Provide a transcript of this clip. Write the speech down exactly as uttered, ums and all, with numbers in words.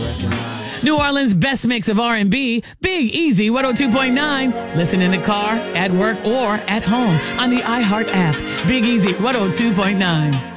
New Orleans' best mix of R and B, Big Easy one oh two point nine. Listen in the car, at work, or at home on the iHeart app. Big Easy one oh two point nine.